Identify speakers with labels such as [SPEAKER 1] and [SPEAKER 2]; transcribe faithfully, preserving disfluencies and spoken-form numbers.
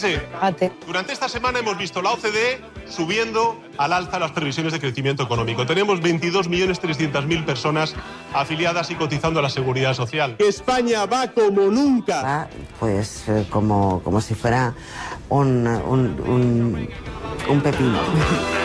[SPEAKER 1] Fíjense, durante esta semana hemos visto la O C D E subiendo al alza las previsiones de crecimiento económico. Tenemos veintidós millones trescientas mil personas afiliadas y cotizando a la Seguridad Social.
[SPEAKER 2] España va como nunca.
[SPEAKER 3] Va, pues eh, como, como si fuera un, un, un, un pepino.